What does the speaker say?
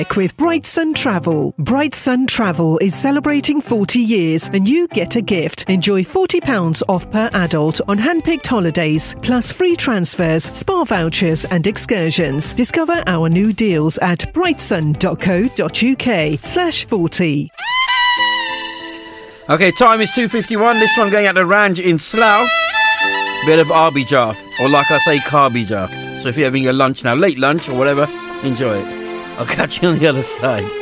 with Bright Sun Travel. Bright Sun Travel is celebrating 40 years and you get a gift. Enjoy £40 off per adult on hand-picked holidays, plus free transfers, spa vouchers and excursions. Discover our new deals at brightsun.co.uk/40. Okay, time is 2:51. This one going out to Ranj in Slough. Bit of Arbija, or like I say, Carbija. So if you're having your lunch now, late lunch or whatever, enjoy it. I'll catch you on the other side.